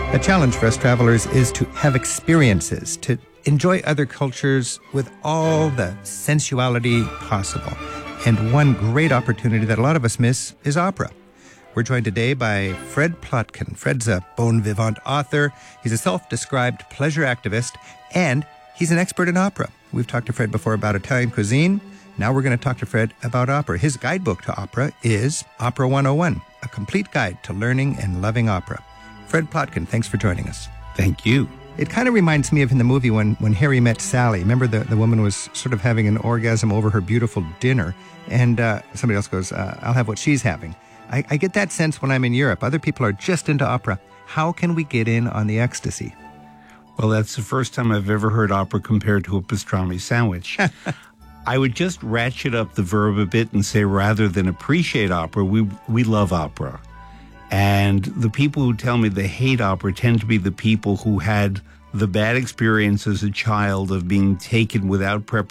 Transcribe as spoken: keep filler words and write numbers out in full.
The challenge for us travelers is to have experiences, to enjoy other cultures with all the sensuality possible. And one great opportunity that a lot of us miss is opera. We're joined today by Fred Plotkin. Fred's a bon vivant author. He's a self-described pleasure activist, and he's an expert in opera. We've talked to Fred before about Italian cuisine. Now we're going to talk to Fred about opera. His guidebook to opera is Opera one oh one, a complete guide to learning and loving opera. Fred Plotkin, thanks for joining us. Thank you. It kind of reminds me of in the movie when, when Harry met Sally. Remember the, the woman was sort of having an orgasm over her beautiful dinner, and uh, somebody else goes, uh, I'll have what she's having. I, I get that sense when I'm in Europe. Other people are just into opera. How can we get in on the ecstasy? Well, that's the first time I've ever heard opera compared to a pastrami sandwich. I would just ratchet up the verb a bit and say rather than appreciate opera, we we love opera. And the people who tell me they hate opera tend to be the people who had the bad experience as a child of being taken without preparation